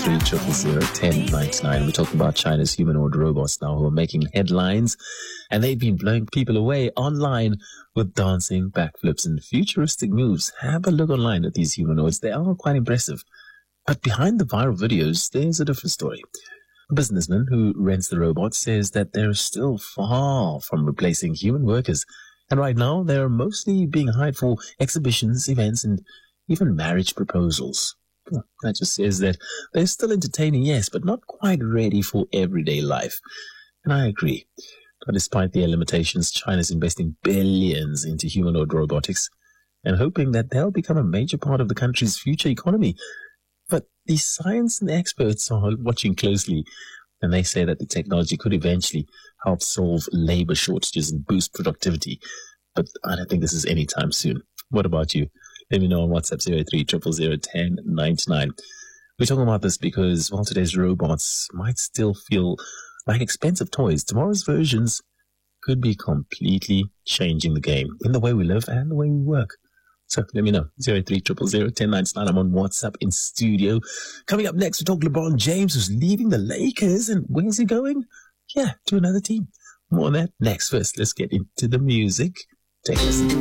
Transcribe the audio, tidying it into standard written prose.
083-000-1099. We're talking about China's humanoid robots now who are making headlines, and they've been blowing people away online with dancing, backflips, and futuristic moves. Have a look online at these humanoids. They are quite impressive. But behind the viral videos, there's a different story. A businessman who rents the robots says that they're still far from replacing human workers. And right now, they're mostly being hired for exhibitions, events, and even marriage proposals. That just says that they're still entertaining, yes, but not quite ready for everyday life. And I agree. But despite their limitations, China's investing billions into humanoid robotics and hoping that they'll become a major part of the country's future economy. But the science and experts are watching closely, and they say that the technology could eventually help solve labor shortages and boost productivity. But I don't think this is anytime soon. What about you? Let me know on WhatsApp 083-000-1099. We're talking about this because, well, today's robots might still feel like expensive toys. Tomorrow's versions could be completely changing the game in the way we live and the way we work. So let me know. 083-000-1099. I'm on WhatsApp in studio. Coming up next, we talk LeBron James, who's leaving the Lakers. And where's he going? Yeah, to another team. More on that next. First, let's get into the music. Take a listen.